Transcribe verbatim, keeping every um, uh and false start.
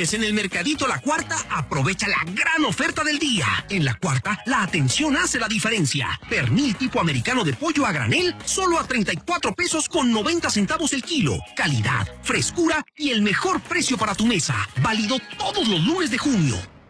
lunes en el Mercadito La Cuarta, aprovecha la gran oferta del día. En La Cuarta, la atención hace la diferencia. Pernil tipo americano de pollo a granel, solo a treinta y cuatro pesos con noventa centavos el kilo. Calidad, frescura y el mejor precio para tu mesa. Válido todos los lunes de junio.